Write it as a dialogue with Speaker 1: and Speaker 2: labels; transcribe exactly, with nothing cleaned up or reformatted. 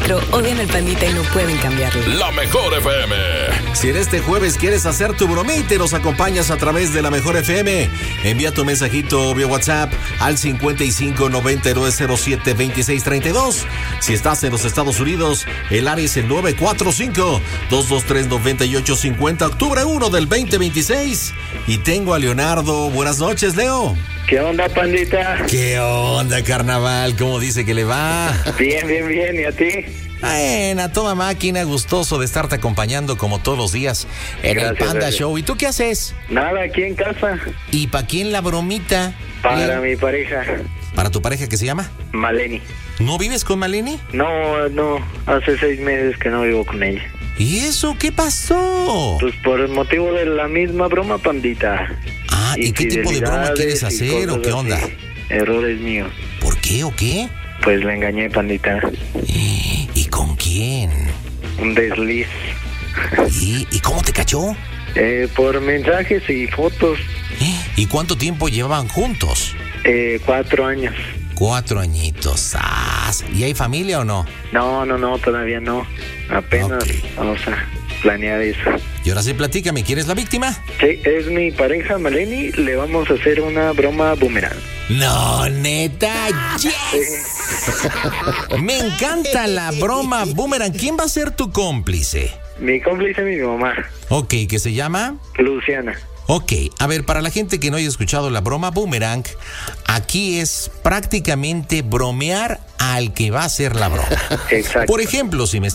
Speaker 1: micro odian al Pandita y no pueden cambiarlo.
Speaker 2: La Mejor F M.
Speaker 3: Si en este jueves quieres hacer tu bromita y nos acompañas a través de La Mejor F M, envía tu mensajito vía WhatsApp al cincuenta y cinco noventa y nueve cero siete veintiséis treinta y dos. Si estás en los Estados Unidos, el área es el nueve cuatro cinco, dos dos tres, nueve ocho cinco cero, octubre uno del veinte veintiséis. Y tengo a Leonardo. Buenas noches, Leo.
Speaker 4: ¿Qué onda, Pandita?
Speaker 3: ¿Qué onda, carnaval? ¿Cómo dice que le va?
Speaker 4: Bien, bien, bien. ¿Y a ti?
Speaker 3: Bueno, a toda máquina, gustoso de estarte acompañando como todos los días en
Speaker 4: Gracias,
Speaker 3: el Panda
Speaker 4: gracias.
Speaker 3: Show. ¿Y tú qué haces?
Speaker 4: Nada, aquí en casa.
Speaker 3: ¿Y para quién la bromita?
Speaker 4: Para
Speaker 3: Leo?
Speaker 4: mi pareja,
Speaker 3: ¿Para tu pareja que se llama?
Speaker 4: Maleni.
Speaker 3: ¿No vives con Maleni?
Speaker 4: No, no, hace seis meses que no vivo con ella.
Speaker 3: ¿Y eso qué pasó?
Speaker 4: Pues por el motivo de la misma broma, Pandita.
Speaker 3: Ah, ¿y qué tipo de broma quieres
Speaker 4: Infidelidades y
Speaker 3: hacer o
Speaker 4: cosas
Speaker 3: qué onda?
Speaker 4: así. Errores míos.
Speaker 3: ¿Por qué o qué?
Speaker 4: Pues le engañé, Pandita.
Speaker 3: ¿Y con quién?
Speaker 4: Un desliz.
Speaker 3: ¿Y, ¿y cómo te cachó?
Speaker 4: Eh, por mensajes y fotos.
Speaker 3: ¿Y cuánto tiempo llevaban juntos?
Speaker 4: Eh, cuatro años.
Speaker 3: Cuatro añitos. ¡Ah! ¿Y hay familia o no?
Speaker 4: No, no, no, todavía no. Apenas
Speaker 3: Ok.
Speaker 4: vamos a planear eso.
Speaker 3: Y ahora sí, platícame, ¿quién es la víctima?
Speaker 4: Sí, es mi pareja Maleni. Le vamos a hacer una broma boomerang.
Speaker 3: No, neta, yes. Me encanta la broma boomerang. ¿Quién va a ser tu cómplice?
Speaker 4: Mi cómplice, mi mamá,
Speaker 3: Ok, ¿qué se llama?
Speaker 4: Luciana.
Speaker 3: Ok, a ver, para la gente que no haya escuchado la broma boomerang, aquí es prácticamente bromear al que va a hacer la broma.
Speaker 4: Exacto.
Speaker 3: Por ejemplo, si me